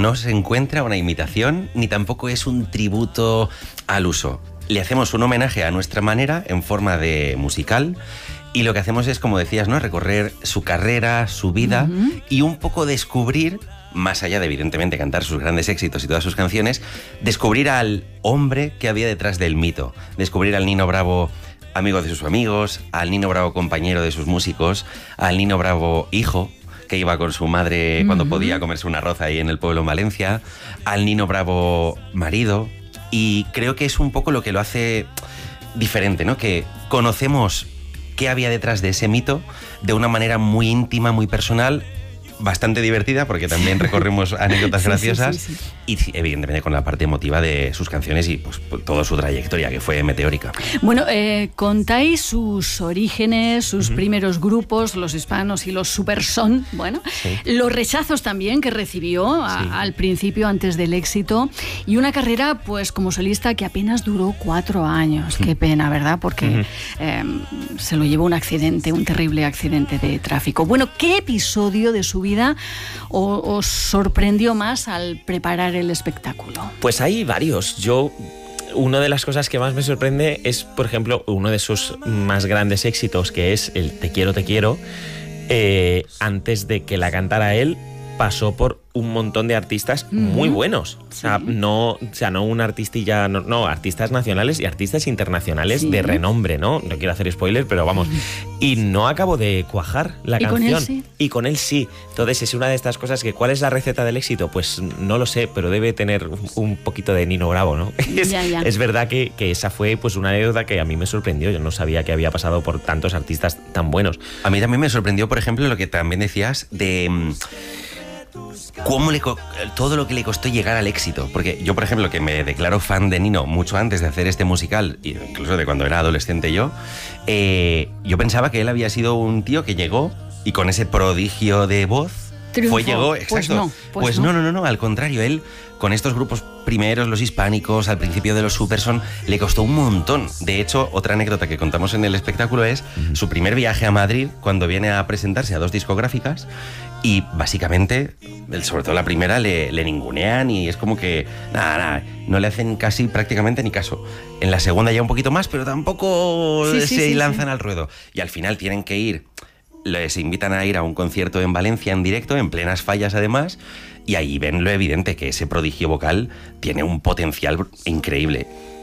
no se encuentra una imitación ni tampoco es un tributo al uso. Le hacemos un homenaje a nuestra manera en forma de musical y lo que hacemos es, como decías, ¿no?, recorrer su carrera, su vida y un poco descubrir, más allá de evidentemente cantar sus grandes éxitos y todas sus canciones, descubrir al hombre que había detrás del mito, descubrir al Nino Bravo amigo de sus amigos, al Nino Bravo compañero de sus músicos, al Nino Bravo hijo, que iba con su madre cuando podía comerse un arroz ahí en el pueblo en Valencia, al Nino Bravo marido, y creo que es un poco lo que lo hace diferente, ¿no? Que conocemos qué había detrás de ese mito de una manera muy íntima, muy personal, bastante divertida, porque también recorremos anécdotas graciosas, sí. Y evidentemente con la parte emotiva de sus canciones y pues toda su trayectoria, que fue meteórica. Bueno, contáis sus orígenes, sus primeros grupos, los hispanos y los Superson, bueno, los rechazos también que recibió al principio, antes del éxito, y una carrera pues como solista que apenas duró 4 años. Qué pena, ¿verdad? Porque se lo llevó un accidente, un terrible accidente de tráfico. Bueno, ¿qué episodio de su vida os sorprendió más al preparar el espectáculo? Pues hay varios. Una de las cosas que más me sorprende es, por ejemplo, uno de sus más grandes éxitos, que es el Te quiero, te quiero. Antes de que la cantara él, pasó por un montón de artistas muy buenos. O sea, no un artistilla, no, artistas nacionales y artistas internacionales de renombre, ¿no? No quiero hacer spoiler, pero vamos. Y no acabó de cuajar la canción. Y con él sí. Entonces es una de estas cosas que, ¿cuál es la receta del éxito? Pues no lo sé, pero debe tener un poquito de Nino Bravo, ¿no? Es verdad que esa fue pues una anécdota que a mí me sorprendió. Yo no sabía que había pasado por tantos artistas tan buenos. A mí también me sorprendió, por ejemplo, lo que también decías de todo lo que le costó llegar al éxito. Porque yo, por ejemplo, que me declaro fan de Nino mucho antes de hacer este musical, incluso de cuando era adolescente yo pensaba que él había sido un tío que llegó y con ese prodigio de voz llegó, exacto. Pues no, al contrario, él con estos grupos primeros, los hispánicos, al principio de los Superson, le costó un montón. De hecho, otra anécdota que contamos en el espectáculo es su primer viaje a Madrid, cuando viene a presentarse a 2 discográficas, y básicamente, sobre todo la primera, le ningunean y es como que nada, no le hacen casi prácticamente ni caso. En la segunda ya un poquito más, pero tampoco se lanzan al ruedo. Y al final tienen que ir, les invitan a ir a un concierto en Valencia en directo, en plenas fallas además, y ahí ven lo evidente, que ese prodigio vocal tiene un potencial increíble.